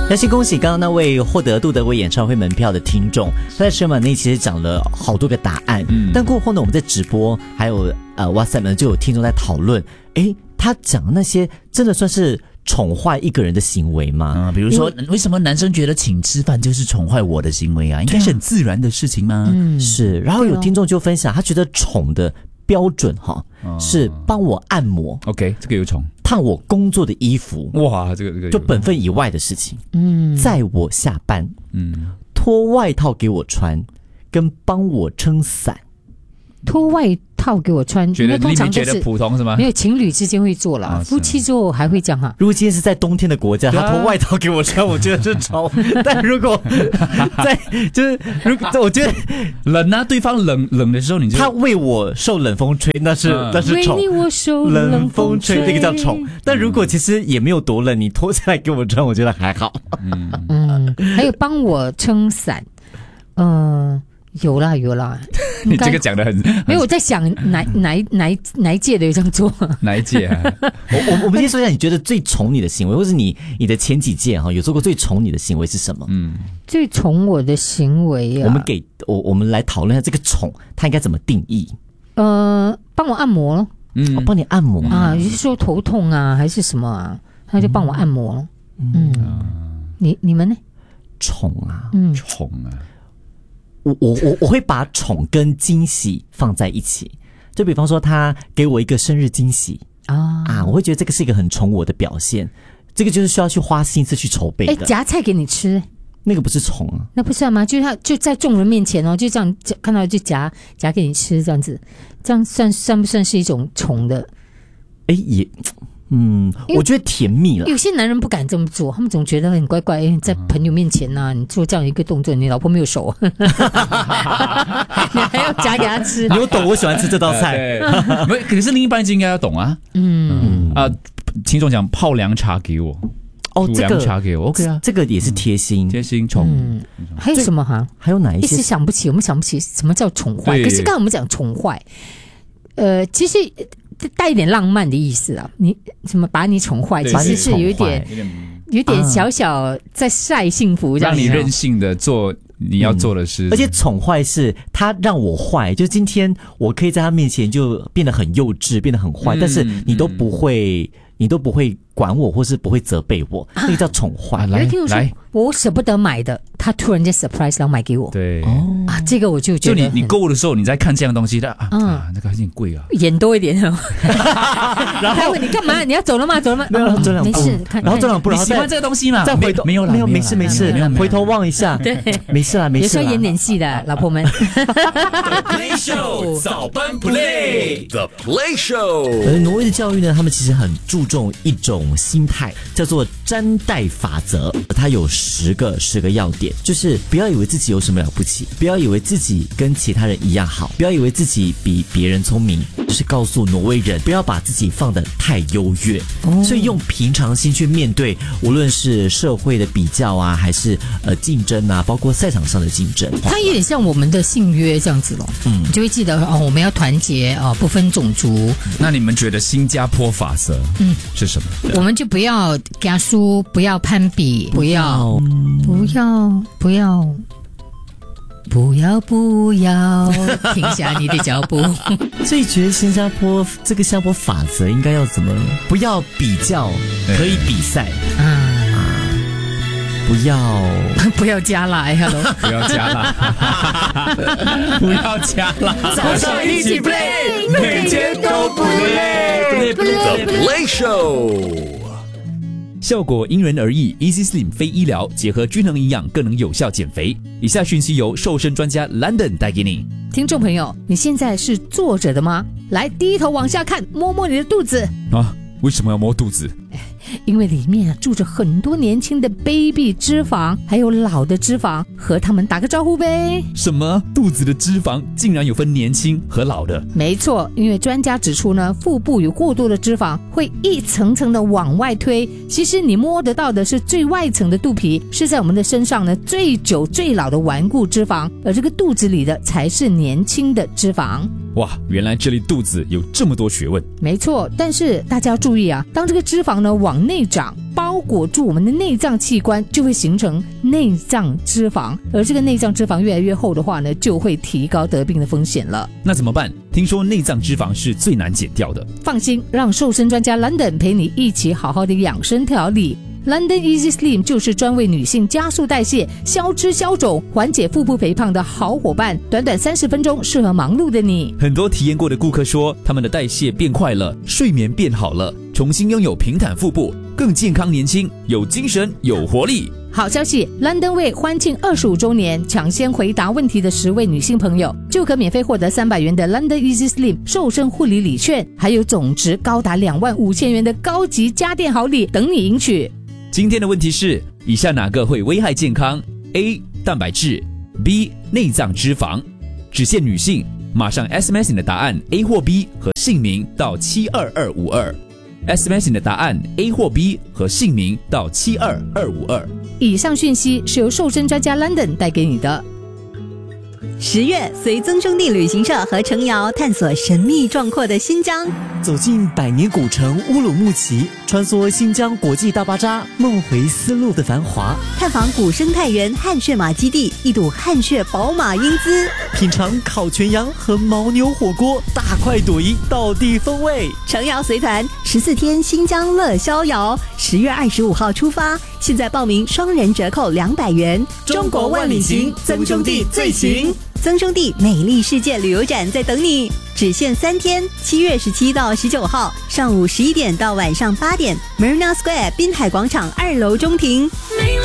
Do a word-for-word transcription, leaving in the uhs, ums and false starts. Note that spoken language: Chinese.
那先恭喜刚刚那位获得杜德伟演唱会门票的听众，他在车马内其实讲了好多个答案，嗯、但过后呢，我们在直播还有呃 WhatsApp 呢，就有听众在讨论，诶，他讲的那些真的算是宠坏一个人的行为吗？ 嗯，比如说为什么男生觉得请吃饭就是宠坏我的行为啊？应该是很自然的事情吗？ 嗯，是。然后有听众就分享，他觉得宠的标准哈、哦、是帮我按摩 ，OK， 这个有宠。 烫我工作的衣服， 哇，这个这个就本分以外的事情， 嗯， 载我下班， 嗯， 脱外套给我穿，跟帮我撑伞。 脱外套给我穿， 觉得通常觉得普通是吗？ 没有，情侣之间会做了、啊，夫妻之后还会这样哈、啊。 如果今天是在冬天的国家，他脱外套给我穿，我觉得是丑。但如果在就是如果我觉得冷啊，对方冷冷的时候，你就他为我受冷风吹，那是、嗯、那是宠。 为你我受冷风吹， 那个叫宠。但如果其实也没有多冷，你脱下来给我穿，我觉得还好。 嗯嗯，还有帮我撑伞，嗯、呃。有啦有啦， 你这个讲得很没有，我在想哪哪哪哪一届的有这样做？ 哪一届啊？ 我我我们先说一下，你觉得最宠你的行为，或是你你的前几届哈有做过最宠你的行为是什么？嗯， 最宠我的行为啊， 我们给我我们来讨论一下这个宠，它应该怎么定义？ 呃，帮我按摩咯， 嗯，我帮、哦、你按摩啊，你是说头痛啊，还是什么啊？他就帮我按摩咯。嗯，嗯你你们呢？ 宠啊， 嗯， 宠啊。 我我我我会把宠跟惊喜放在一起，就比方说他给我一个生日惊喜啊啊，我会觉得这个是一个很宠我的表现，这个就是需要去花心思去筹备的。 哎，夹菜给你吃， 那个不是宠啊， 那不算吗？就是他就在众人面前哦，就这样看到就夹夹给你吃，这样子，这样算算不算是一种宠的？ 哎也。嗯，我觉得甜蜜了。 有些男人不敢这么做，他们总觉得很怪怪。在朋友面前啊，你做这样一个动作，你老婆没有手，你还要夹给他吃。 你有懂我喜欢吃这道菜， 没？可是另一半就应该要懂啊。嗯啊，听众讲泡凉茶给我， 哦，这个茶给我 ，OK 啊， 这个也是贴心， 贴心宠。 嗯，还有什么哈？ 还有哪一些？ 一时想不起，我们想不起什么叫宠坏。可是刚才我们讲宠坏，呃，其实。带一点浪漫的意思啊，你什么把你宠坏，其实是有一点有点小小在晒幸福， 让你任性的做你要做的事。 嗯、而且宠坏是他让我坏，就今天我可以在他面前就变得很幼稚，变得很坏，嗯、但是你都不会，嗯、你都不会管我，或是不会责备我，啊、那个叫宠坏。 啊、来来，我舍不得买的，他突然间 surprise 然后买给我。 对， 哦啊，这个我就觉得就你你购物的时候，你在看这样的东西的啊，嗯、啊，那个有点贵啊， 演多一点。然后他问你干嘛？你要走了吗？走了吗？ 没有，走两步， 没事。 然后走两步，然后喜欢这个东西嘛？ 再回头没有了， 没有，没事没事，回头望一下， 对， 没事啦，没事。 有时候演点戏的老婆们。 The Play Show 早班 Play The Play Show。 而挪威的教育呢，他们其实很注重一种心态，叫做粘带法则。它有十个十个要点，就是不要以为自己有什么了不起，不要以为自己跟其他人一样好，不要以为自己比别人聪明，就是告诉挪威人不要把自己放得太优越。哦、所以用平常心去面对，无论是社会的比较啊，还是呃竞争啊，包括赛场上的竞争。 它有点像我们的信约这样子咯，嗯，你就会记得哦，我们要团结哦，不分种族。 那你们觉得新加坡法则嗯是什么？ 我们就不要加输，不要攀比，不要、嗯、不要不要不要不要停下你的脚步。 所以觉得新加坡这个新加坡法则应该要怎么？不要比较，可以比赛啊。不要不要加辣 ，Hello， 不要加辣，不要加辣， 早上一起 play， 每天都不累 ，The Play Show。 效果因人而异 ，Easy Slim 非医疗，结合均衡营养，更能有效减肥。以下讯息由瘦身专家 London 带给你。 听众朋友，你现在是坐着的吗？来，低头往下看，摸摸你的肚子啊。为什么要摸肚子？ 因为里面住着很多年轻的 baby 脂肪，还有老的脂肪，和他们打个招呼呗。 什么？肚子的脂肪竟然有分年轻和老的？ 没错，因为专家指出呢，腹部有过多的脂肪会一层层的往外推，其实你摸得到的是最外层的肚皮，是在我们的身上呢最久最老的顽固脂肪，而这个肚子里的才是年轻的脂肪。 哇，原来这里肚子有这么多学问。 没错，但是大家要注意啊，当这个脂肪呢往内长，包裹住我们的内脏器官，就会形成内脏脂肪，而这个内脏脂肪越来越厚的话呢，就会提高得病的风险了。 那怎么办？听说内脏脂肪是最难减掉的。 放心，让瘦身专家 London 陪你一起好好的养生调理。London Easy Slim 就是专为女性加速代谢、消脂消肿、缓解腹部肥胖的好伙伴，短短三十分钟，适合忙碌的你。 很多体验过的顾客说，他们的代谢变快了，睡眠变好了，重新拥有平坦腹部，更健康年轻，有精神有活力。 好消息 ，London 为欢庆二十五周年，抢先回答问题的十位女性朋友，就可免费获得三百元的 London Easy Slim 瘦身护理礼券，还有总值高达两万五千元的高级家电好礼等你赢取。 今天的问题是，以下哪个会危害健康 ？A. 蛋白质 B. 内脏脂肪。只限女性，马上 S M S 你的答案 A 或 B 和姓名到七二二五二。S M S 你的答案 A 或 B 和姓名到七二二五二。 以上讯息是由瘦身专家 London 带给你的。 十月，随曾兄弟旅行社和程瑶探索神秘壮阔的新疆， 走进百年古城乌鲁木齐，穿梭新疆国际大巴扎，梦回丝路的繁华， 探访古生态园汗血马基地，一睹汗血宝马英姿， 品尝烤全羊和牦牛火锅，大快朵颐，道地风味。 程瑶随团十四天新疆乐逍遥，十月二十五号出发，现在报名双人折扣两百元。 中国万里行，曾兄弟最行。 曾兄弟美丽世界旅游展在等你，只限三天，七月十七到十九号，上午十一点到晚上八点 ，Marina Square 滨海广场二楼中庭。美丽